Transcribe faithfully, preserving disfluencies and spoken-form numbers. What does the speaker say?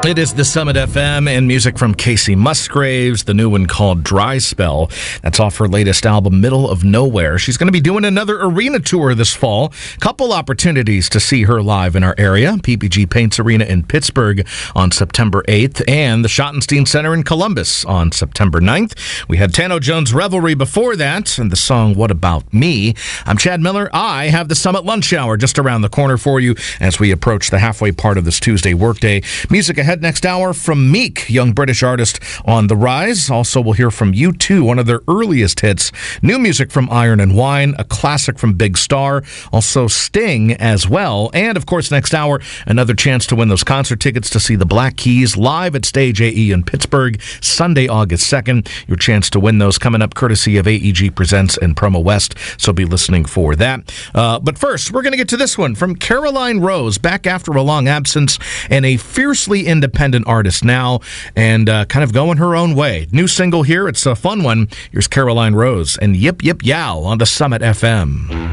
It is the Summit F M and music from Casey Musgraves, the new one called Dry Spell. That's off her latest album, Middle of Nowhere. She's going to be doing another arena tour this fall. Couple opportunities to see her live in our area. P P G Paints Arena in Pittsburgh on September eighth and the Schottenstein Center in Columbus on September ninth. We had Tano Jones Revelry before that and the song What About Me. I'm Chad Miller. I have the Summit Lunch Hour just around the corner for you as we approach the halfway part of this Tuesday workday. Music ahead next hour from Meek, young British artist on the rise. Also, we'll hear from U two, one of their earliest hits. New music from Iron and Wine, a classic from Big Star. Also, Sting as well. And, of course, next hour, another chance to win those concert tickets to see the Black Keys live at Stage A E in Pittsburgh, Sunday, August second. Your chance to win those coming up courtesy of A E G Presents and Promo West, so be listening for that. Uh, but first, we're going to get to this one from Caroline Rose, back after a long absence and a fiercely independent artist now, and uh, kind of going her own way. New single here, it's a fun one. Here's Caroline Rose and Yip Yip Yow on the Summit F M.